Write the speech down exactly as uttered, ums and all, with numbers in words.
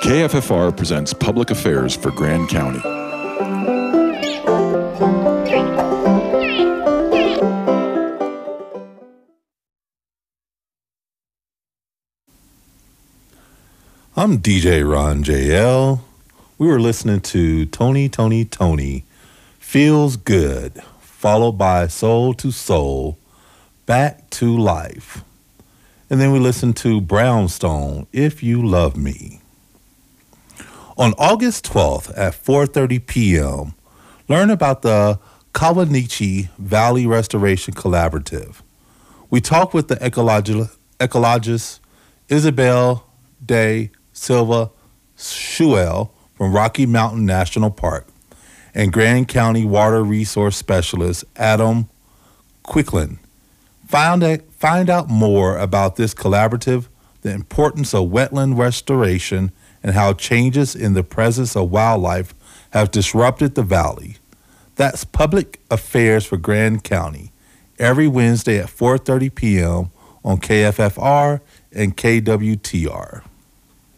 K F F R presents Public Affairs for Grand County. I'm D J Ron J L. We were listening to Tony, Tony, Tony, Feels Good, followed by Soul to Soul, Back to Life. And then we listened to Brownstone, If You Love Me. On August twelfth at four thirty p.m., learn about the Kawanichi Valley Restoration Collaborative. We talked with the ecologi- ecologist Isabel de Silva Schuel from Rocky Mountain National Park and Grand County Water Resource Specialist Adam Quicklin. Find out, find out more about this collaborative, the importance of wetland restoration, and how changes in the presence of wildlife have disrupted the valley. That's Public Affairs for Grand County, every Wednesday at four thirty p.m. on K F F R and K W T R.